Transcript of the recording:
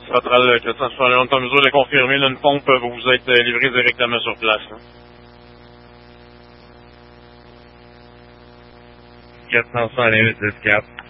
Centrale 461, comme mesure de confirmer, là, une pompe va vous être livrée directement sur place. Là. 468 10 4.